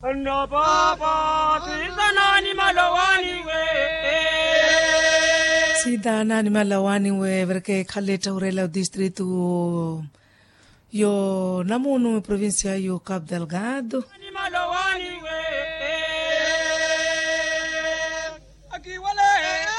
No papa, sidana ni malawani we. Sidana ni malawani we, perché Caleta Urela distrito io namunu provincia io Cap Delgado.